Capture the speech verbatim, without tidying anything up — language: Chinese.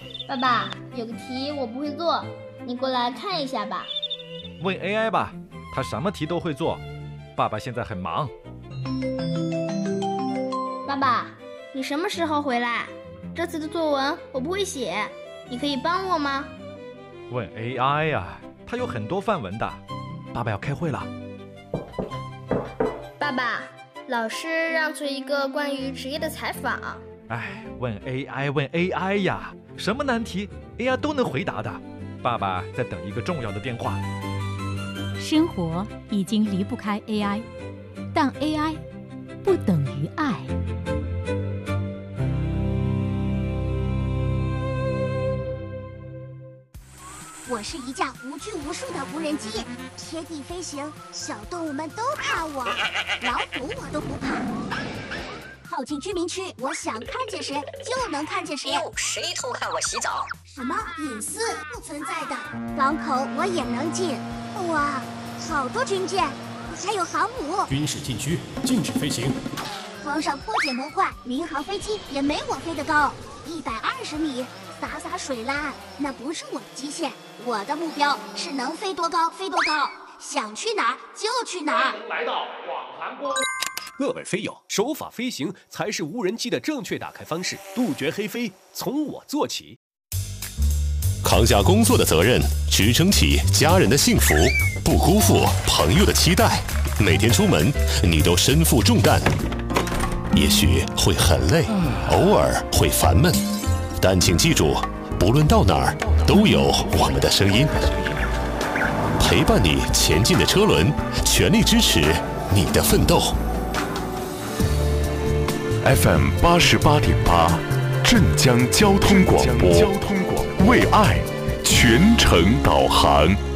爸爸，有个题我不会做，你过来看一下吧。 问 A I 吧，它什么题都会做。爸爸现在很忙。 爸爸，你什么时候回来？这次的作文我不会写，你可以帮我吗？ 问 A I 呀，它有很多范文的。爸爸要开会了。 爸爸，老师让做一个关于职业的采访。 哎，问 A I 问 A I 呀，什么难题 A I 都能回答的。爸爸在等一个重要的电话。 生活已经离不开 A I， 但 A I 不等于爱。 我是一架无拘无束的无人机，贴地飞行，小动物们都怕我，老虎我都不怕。靠近居民区，我想看见谁就能看见谁。 哟，谁偷看我洗澡？ 什么隐私不存在的。港口我也能进。哇，好多军舰，还有航母。 军事禁区，禁止飞行。 皇上破解模块，民航飞机也没我飞得高，一百二十米。洒洒水啦，那不是我的极限，我的目标是能飞多高飞多高，想去哪儿就去哪儿。 来到广寒宫。 各位飞友，守法飞行才是无人机的正确打开方式，杜绝黑飞，从我做起。 扛下工作的责任，支撑起家人的幸福，不辜负朋友的期待。每天出门，你都身负重担，也许会很累，偶尔会烦闷。但请记住，不论到哪儿，都有我们的声音，陪伴你前进的车轮，全力支持你的奋斗。 F M 八十八点八，镇江交通广播，为爱全程导航。